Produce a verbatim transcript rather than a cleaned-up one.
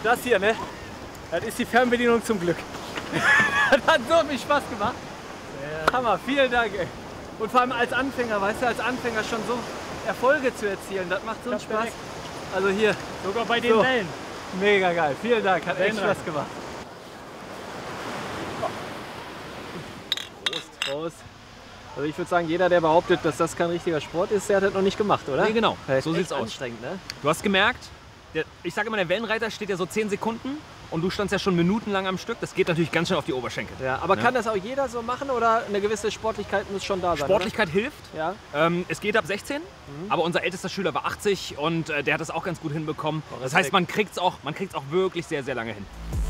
Das hier, ne? Das ist die Fernbedienung zum Glück. Das hat so viel Spaß gemacht. Hammer, vielen Dank. Ey. Und vor allem als Anfänger, weißt du, als Anfänger schon so Erfolge zu erzielen, das macht so einen Spaß. Also hier. Sogar bei den so. Wellen. Mega geil, vielen Dank, hat echt Wellenreiten. Spaß gemacht. Prost. Prost. Also ich würde sagen, jeder, der behauptet, dass das kein richtiger Sport ist, der hat das noch nicht gemacht, oder? Nee, genau. Das ist So echt sieht's aus. anstrengend, ne? Du hast gemerkt, der, ich sage immer, der Wellenreiter steht ja so zehn Sekunden und du standst ja schon minutenlang am Stück. Das geht natürlich ganz schön auf die Oberschenkel. Ja, aber Ja. kann das auch jeder so machen oder eine gewisse Sportlichkeit muss schon da sein? Sportlichkeit hilft. Oder? Ähm, es geht ab sechzehn, Mhm. aber unser ältester Schüler war achtzig und äh, der hat das auch ganz gut hinbekommen. Das Respekt. heißt, man kriegt es auch, man kriegt's auch wirklich sehr, sehr lange hin.